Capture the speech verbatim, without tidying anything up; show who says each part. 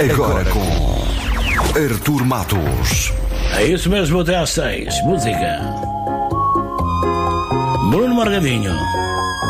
Speaker 1: Agora com Artur Matos.
Speaker 2: É isso mesmo, até às seis. Música. Bruno Margadinho.